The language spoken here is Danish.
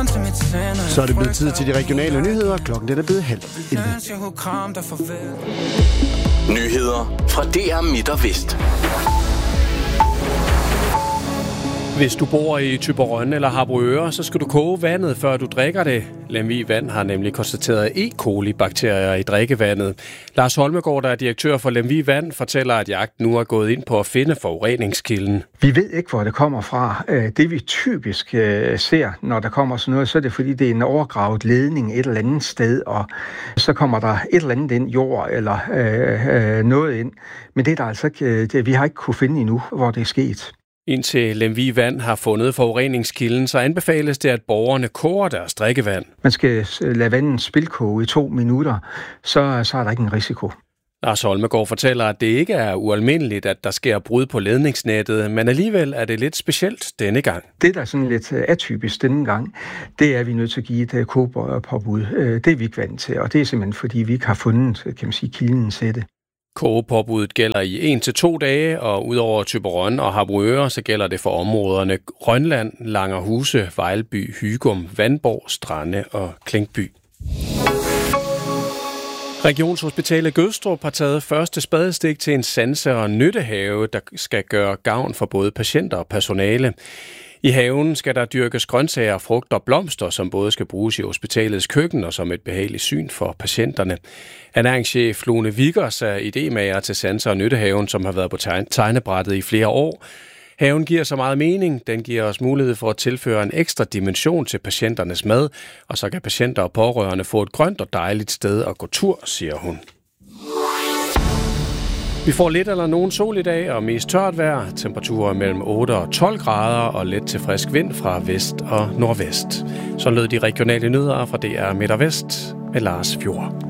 Så er det blevet tid til de regionale nyheder. Klokken er blevet 10:30. Nyheder fra DR Midt og Vest. Hvis du bor i Thyborøn eller Harboøre, så skal du koge vandet, før du drikker det. Lemvig Vand har nemlig konstateret E. coli-bakterier i drikkevandet. Lars Holmegaard, der er direktør for Lemvig Vand, fortæller, at jagten nu er gået ind på at finde forureningskilden. Vi ved ikke, hvor det kommer fra. Det vi typisk ser, når der kommer sådan noget, så er det fordi, det er en overgravet ledning et eller andet sted, og så kommer der et eller andet ind, jord eller noget ind. Men det er der altså ikke, vi har ikke kunne finde endnu, hvor det er sket. Indtil Lemvig Vand har fundet forureningskilden, så anbefales det, at borgerne koger deres drikkevand. Man skal lade vandet spildkoge i 2 minutter, så er der ikke en risiko. Lars Holmegaard fortæller, at det ikke er ualmindeligt, at der sker brud på ledningsnettet, men alligevel er det lidt specielt denne gang. Det, der er sådan lidt atypisk denne gang, det er, at vi er nødt til at give et kogepåbud. Det er vi ikke vant til, og det er simpelthen, fordi vi ikke har fundet, kan man sige, kilden til det. Kogepåbuddet gælder i 1 til 2 dage, og udover Thyborøn og Harboøre, så gælder det for områderne Rønland, Langerhuse, Vejlby, Hygum, Vandborg, Strande og Klinkby. Regionshospitalet Gødstrup har taget første spadestik til en sanse- og nyttehave, der skal gøre gavn for både patienter og personale. I haven skal der dyrkes grøntsager, frugt og blomster, som både skal bruges i hospitalets køkken og som et behageligt syn for patienterne. Ernæringschef Lone Vickers er idémager til sanse- og nyttehaven, som har været på tegnebrættet i flere år. Haven giver så meget mening. Den giver os mulighed for at tilføre en ekstra dimension til patienternes mad, og så kan patienter og pårørende få et grønt og dejligt sted at gå tur, siger hun. Vi får lidt eller nogen sol i dag og mest tørt vejr. Temperaturer mellem 8 og 12 grader og let til frisk vind fra vest og nordvest. Så lød de regionale nyheder fra DR Midt og Vest med Lars Fjord.